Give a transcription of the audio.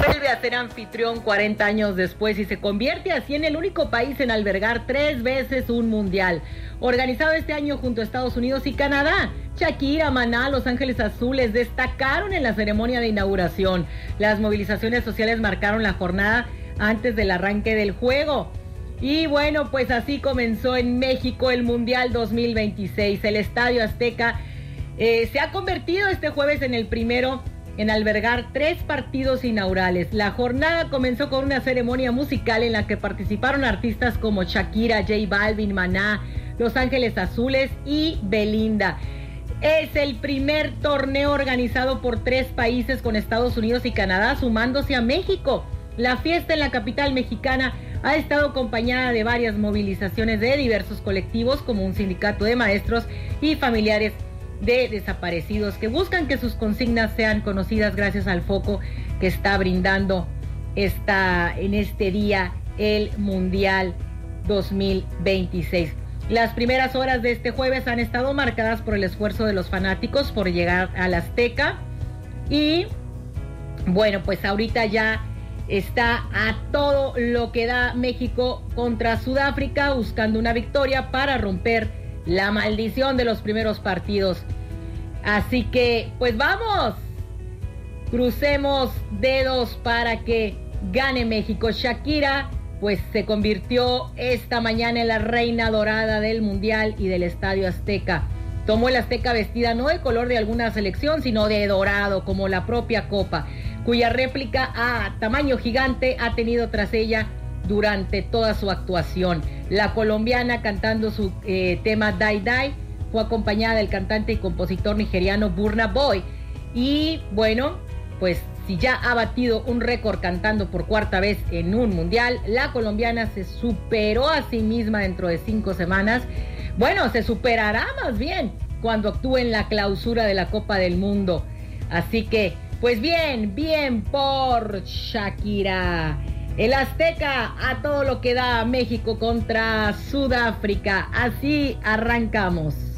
vuelve a ser anfitrión 40 años después y se convierte así en el único país en albergar 3 veces un mundial. Organizado este año junto a Estados Unidos y Canadá, Shakira, Maná, Los Ángeles Azules destacaron en la ceremonia de inauguración. Las movilizaciones sociales marcaron la jornada antes del arranque del juego. Y bueno, pues así comenzó en México el Mundial 2026. El Estadio Azteca se ha convertido este jueves en el primero en albergar 3 partidos inaugurales. La jornada comenzó con una ceremonia musical en la que participaron artistas como Shakira, J Balvin, Maná, Los Ángeles Azules y Belinda. Es el primer torneo organizado por 3 países con Estados Unidos y Canadá sumándose a México. La fiesta en la capital mexicana ha estado acompañada de varias movilizaciones de diversos colectivos como un sindicato de maestros y familiares de desaparecidos que buscan que sus consignas sean conocidas gracias al foco que está brindando en este día el Mundial 2026. Las primeras horas de este jueves han estado marcadas por el esfuerzo de los fanáticos por llegar al Azteca y bueno, pues ahorita ya está a todo lo que da México contra Sudáfrica buscando una victoria para romper la maldición de los primeros partidos. Así que, pues vamos, crucemos dedos para que gane México. Shakira, pues se convirtió esta mañana en la reina dorada del Mundial y del Estadio Azteca. Tomó el Azteca vestida no de color de alguna selección, sino de dorado, como la propia copa, cuya réplica a tamaño gigante ha tenido tras ella durante toda su actuación. La colombiana, cantando su tema Die Die, fue acompañada del cantante y compositor nigeriano Burna Boy. Y bueno, pues si ya ha batido un récord cantando por 4ª vez en un mundial, la colombiana se superó a sí misma dentro de 5 semanas. Bueno, se superará más bien cuando actúe en la clausura de la Copa del Mundo. Así que, pues bien por Shakira. El Azteca a todo lo que da México contra Sudáfrica. Así arrancamos.